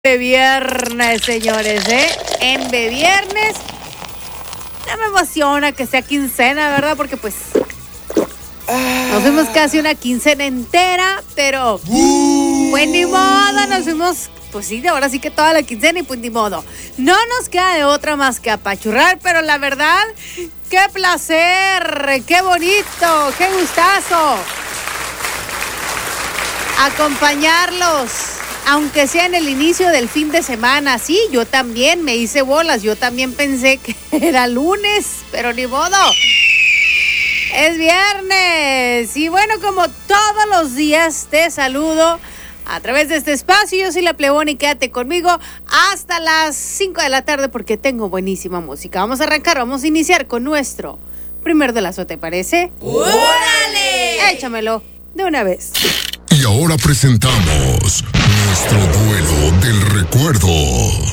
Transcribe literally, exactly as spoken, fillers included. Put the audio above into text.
De viernes, señores, ¿eh? En de viernes. No me emociona que sea quincena, ¿verdad? Porque pues nos fuimos casi una quincena entera, pero pues ni modo, nos fuimos, pues sí, ahora sí que toda la quincena y pues ni modo. No nos queda de otra más que apachurrar, pero la verdad, qué placer, qué bonito, qué gustazo acompañarlos. Aunque sea en el inicio del fin de semana, sí, yo también me hice bolas, yo también pensé que era lunes, pero ni modo. Es viernes y bueno, como todos los días te saludo a través de este espacio. Yo soy la Plebona y quédate conmigo hasta las cinco de la tarde porque tengo buenísima música. Vamos a arrancar, vamos a iniciar con nuestro primer delazo, ¿te parece? ¡Órale! Échamelo de una vez. Y ahora presentamos nuestro duelo del recuerdo.